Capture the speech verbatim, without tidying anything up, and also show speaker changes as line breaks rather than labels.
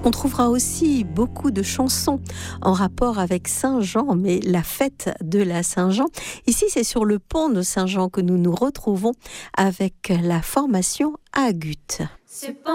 On trouvera aussi beaucoup de chansons en rapport avec Saint-Jean, mais la fête de la Saint-Jean. Ici, c'est sur le pont de Saint-Jean que nous nous retrouvons avec la formation Agut.